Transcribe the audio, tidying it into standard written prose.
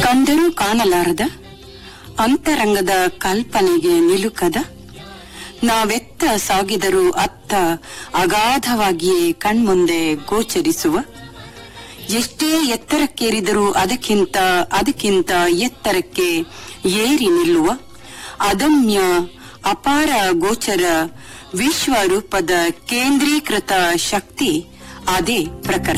ಕಂಡರೂ ಕಾಣಲಾರದ ಅಂತರಂಗದ ಕಲ್ಪನೆಗೆ ನಿಲುಕದ ನಾವೆತ್ತ ಸಾಗಿದರೂ ಅತ್ತ ಅಗಾಧವಾಗಿಯೇ ಕಣ್ಮುಂದೆ ಗೋಚರಿಸುವ ಎಷ್ಟೇ ಎತ್ತರಕ್ಕೇರಿದರೂ ಅದಕ್ಕಿಂತ ಎತ್ತರಕ್ಕೆ ಏರಿ ನಿಲ್ಲುವ ಅದಮ್ಯ ಅಪಾರ ಗೋಚರ ವಿಶ್ವರೂಪದ ಕೇಂದ್ರೀಕೃತ ಶಕ್ತಿ ಅದೇ ಪ್ರಕೃತಿ.